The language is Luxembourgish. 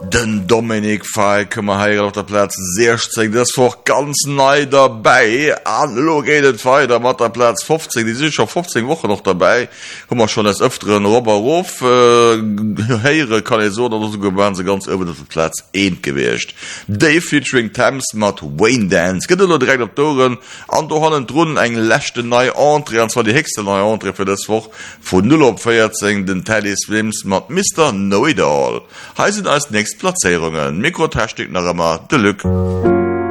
Den Dominik Fey këmmer heier auf der Platz 16, das vor ganz nei dabei. Anlo gehtet weiter mat der Platz 15, die sind schon 15 Wochen noch dabei. Hummer schon als öfteren Robberhof heiere kann so waren se ganz über den Platz 1 gewircht. Dave featuring Thames mat Wayne Dance. Gët direkt op Toren an do hannen runden eng lächte nei Entre, an zwar die hegste neue Entre fir das Woch vu 0 op 14 den Teddy Swims mat Mr. Know It All. Heisen als nächst Platzierungen. Mikrotechnik nach immer de Lück.